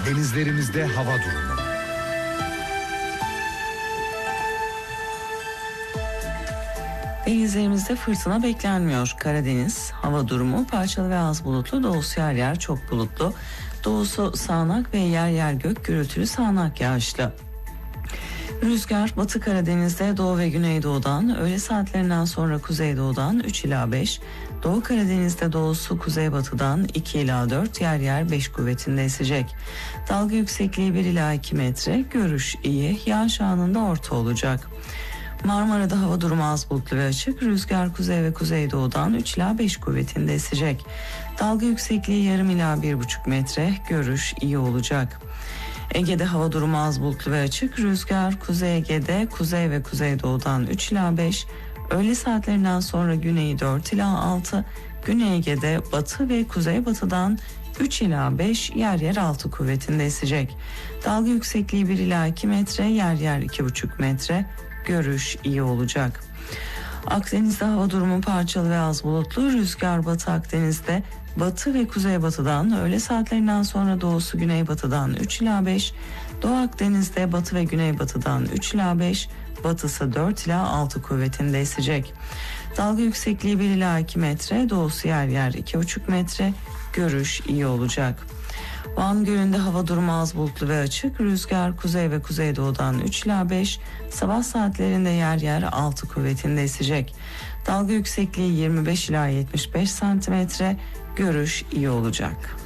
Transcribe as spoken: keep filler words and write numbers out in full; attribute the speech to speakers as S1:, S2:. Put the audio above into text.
S1: Denizlerimizde hava durumu.
S2: Denizlerimizde fırtına beklenmiyor. Karadeniz hava durumu parçalı ve az bulutlu, doğusu yer yer çok bulutlu. Doğusu sağanak ve yer yer gök gürültülü sağanak yağışlı. Rüzgar Batı Karadeniz'de doğu ve güneydoğudan, öğle saatlerinden sonra kuzeydoğudan üç ila beş, Doğu Karadeniz'de doğusu kuzeybatıdan iki ila dört, yer yer beş kuvvetinde esecek. Dalga yüksekliği bir ila iki metre, görüş iyi, yağış anında orta olacak. Marmara'da hava durumu az bulutlu ve açık, rüzgar kuzey ve kuzeydoğudan üç ila beş kuvvetinde esecek. Dalga yüksekliği yarım ila bir buçuk metre, görüş iyi olacak. Ege'de hava durumu az bulutlu ve açık, rüzgar Kuzey Ege'de kuzey ve kuzeydoğudan üç ila beş, öğle saatlerinden sonra güneyi dört ila altı, Güney Ege'de batı ve kuzeybatıdan üç ila beş, yer yer altı kuvvetinde esecek. Dalga yüksekliği bir ila iki metre, yer yer iki buçuk metre, görüş iyi olacak. Akdeniz'de hava durumu parçalı ve az bulutlu, rüzgar Batı Akdeniz'de batı ve kuzeybatıdan, öğle saatlerinden sonra doğusu güneybatıdan üç ila beş, Doğu Akdeniz'de batı ve güneybatıdan üç ila beş, batısı dört ila altı kuvvetinde esecek. Dalga yüksekliği bir ila iki metre, doğusu yer yer iki buçuk metre, görüş iyi olacak. Van Gölü'nde hava durumu az bulutlu ve açık, rüzgar kuzey ve kuzeydoğudan üç ila beş, sabah saatlerinde yer yer altı kuvvetinde esecek. Dalga yüksekliği yirmi beş ila yetmiş beş santimetre, görüş iyi olacak.